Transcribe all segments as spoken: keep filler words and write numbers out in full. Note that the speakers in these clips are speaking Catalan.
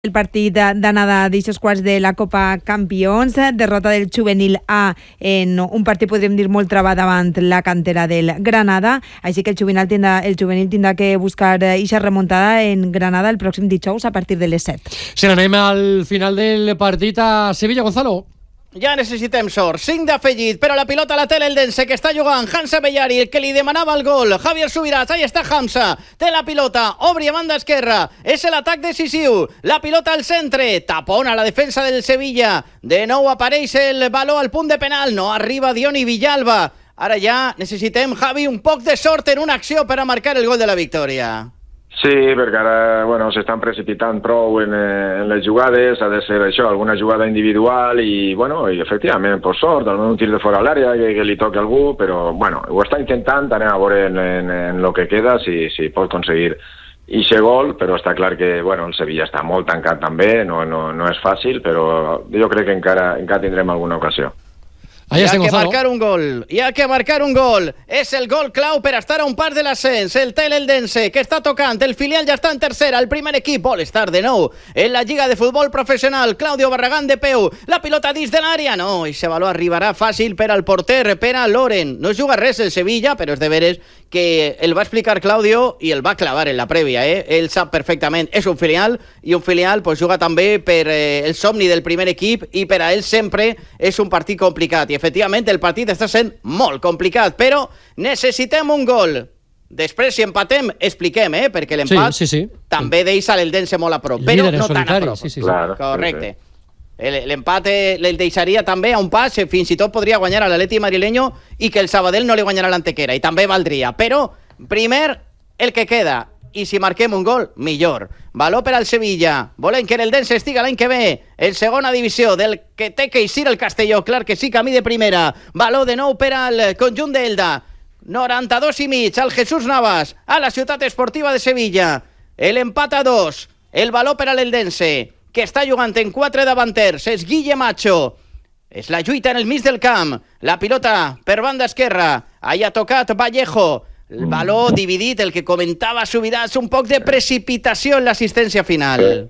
El partit d'anada d'aixos quarts de la Copa Campions, derrota del juvenil A en un partit, podríem dir, molt trabat davant la cantera del Granada, així que el juvenil tindrà, el juvenil tindrà que buscar eixa remuntada en Granada el pròxim dijous a partir de les set. Si anem al final del partit a Sevilla, Gonzalo. Ja necessitem sort, cinc d'afegit, però la pilota la té l'Eldense, que està jugant Hamza Bellari, el que li demanava el gol, Javier Subirats, ahí està Hamza, té la pilota, obri a banda esquerra, és l'atac decisiu, la pilota al centre, tapona la defensa del Sevilla, de nou apareix el baló al punt de penal, no arriba Dioni Villalba, ara ja necessitem, Javi, un poc de sort en una acció per a marcar el gol de la victòria. Sí, perquè ara bueno, s'estan precipitant prou en, en les jugades, ha de ser això, alguna jugada individual i, bueno, i efectivament, per sort, un tir de fora a l'àrea que, que li toqui a algú, però bueno, ho està intentant, anem a veure en, en, en lo que queda, si, si pot aconseguir ixe gol, però està clar que bueno, el Sevilla està molt tancat també, no, no, no és fàcil, però jo crec que encara, encara tindrem alguna ocasió. Hi ha que marcar un gol, hi ha que marcar un gol. És el gol clau per estar a un pas de l'ascens. El té l'Eldense, que està tocant. El filial ja està en tercera. El primer equip vol estar de nou en la Lliga de Futbol Professional. Claudio Barragán de peu. La pilota dins de l'àrea. No, i se valor arribarà fàcil per al porter, per a Loren. No juga res el Sevilla, però és de veres que el va explicar Claudio i el va clavar en la prèvia. Eh? Ell sap perfectament. És un filial, i un filial pues, juga també per eh, el somni del primer equip, i per a ell sempre és un partit complicat. I efectivament el partit està sent molt complicat, però necessitem un gol. Després, si empatem, expliquem, eh? Perquè l'empat sí, sí, sí. també deixa l'Eldense molt a prop, però no tan a prop. Sí, sí, sí. Claro, correcte. Sí, sí. L'empat el deixaria també a un pas, fins i tot podria guanyar a l'Atleti madrileño i que el Sabadell no li guanyarà l'Antequera, i també valdria. Però, primer, el que queda. I si marquem un gol, millor. Valor per al Sevilla. Volem que l'Eldense estiga l'any que ve en segona divisió, del que té que eixir el Castelló. Clar que sí, camí de primera. Valor de nou per al conjunt d'Elda. noranta-dos i mig al Jesús Navas, a la ciutat esportiva de Sevilla. L'empat a dos. El valor per a l'Eldense, que està jugant en quatre davanters. És Guille Macho. És la lluita en el mig del camp. La pilota per banda esquerra. Ahí ha tocat Vallejo. El valor dividit, el que comentava Subirats, un poc de precipitació en l'assistència final.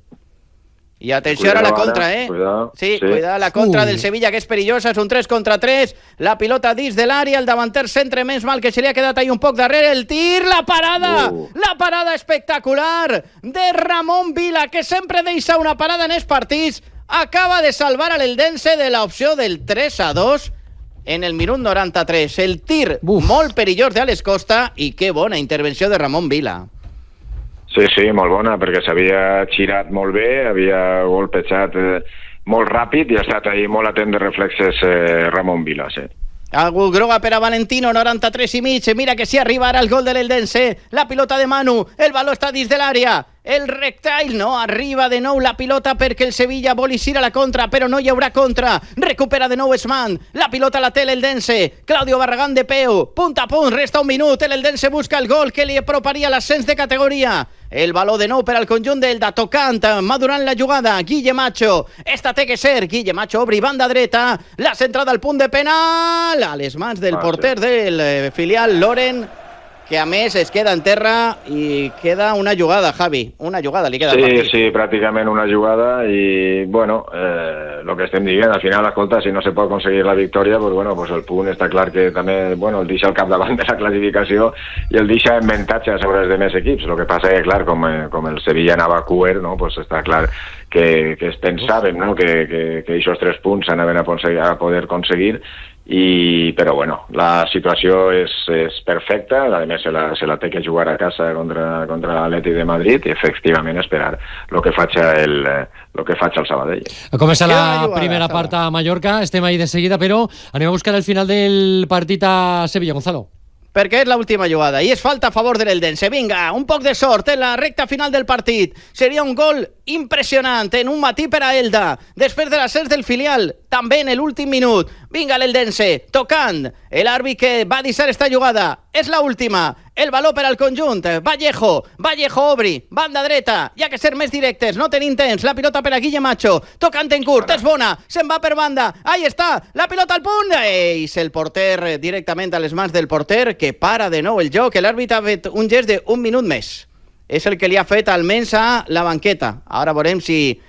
I atenció a la contra, eh? Cuidado, sí, sí. cuidado, la contra Ui. del Sevilla, que és perillosa, és un tres contra tres, la pilota dins de l'àrea, el davanter centre, menys mal que se li ha quedat ahí un poc darrere, el tir, la parada, uh. la parada espectacular de Ramon Vila, que sempre deixa una parada en els partits, acaba de salvar a l'Eldense de l'opció del tres a dos, en el minut noranta-tres, el tir Uf. molt perillós d'Àlex Costa, i que bona intervenció de Ramon Vila. Sí, sí, molt bona, perquè s'havia girat molt bé, havia golpejat eh, molt ràpid i ha estat ahí molt atent de reflexes eh, Ramon Vila, sí. Algú groga per a Valentino, noranta-tres i mig, mira que si arribarà el gol de l'Eldense, la pilota de Manu, el valor està dins de l'àrea, el rectail, no, arriba de nou la pilota perquè el Sevilla vol eixir a la contra, però no hi haurà contra, recupera de nou Esman, la pilota la té l'Eldense, Claudio Barragán de peu, punt a punt, resta un minut, l'Eldense busca el gol que li aproparia l'ascens de categoria, el valor de nou per al conjunt d'Elda, tocant, madurant la jugada, Guille Macho, esta té que ser, Guille Macho obri banda dreta, la centrada al punt de penal, a les mans del porter del filial Loren, que a més es queda en terra i queda una jugada, Javi, una jugada li queda al Sí, partit. sí, pràcticament una jugada i, bueno, eh, lo que estem dient, al final, escolta, si no se pot aconseguir la victòria, pues, bueno, pues el punt està clar que també, bueno, el deixa al capdavant de la classificació i el deixa en avantatge sobre els demés equips. Lo que passa que, clar, com, com el Sevilla anava a cuer, no, pues està clar que, que es pensaven, no, que, que, que aquests tres punts s'anaven a, a poder aconseguir, i, però bueno, la situació és, és perfecta, a més se la, se la té que jugar a casa contra, contra l'Atleti de Madrid i efectivament esperar el que faig el, lo que faig el Sabadell. Comença la jugada, primera Saba. part a Mallorca, estem ahí de seguida, però anem a buscar el final del partit a Sevilla, Gonzalo. Perquè és l'última jugada i és falta a favor de l'Eldense. Vinga, un poc de sort en la recta final del partit. Seria un gol impressionant en un matí per a Elda. Després de l'ascens del filial, també en l'últim minut. Vinga l'Eldense, tocant. L'àrbit que va deixar esta jugada és l'última. El valor per al conjunt. Vallejo, Vallejo obri, banda dreta. Hi ha que ser més directes, no tenim temps. La pilota per a Guille Macho, tocant en curt, és bona, se'n va per banda. Ahí està, la pilota al punt. Eis el porter directament a les mans del porter, que para de nou el joc. L'àrbit ha fet un gest d'un minut més. és el que li ha fet almenys a la banqueta. Ara veurem si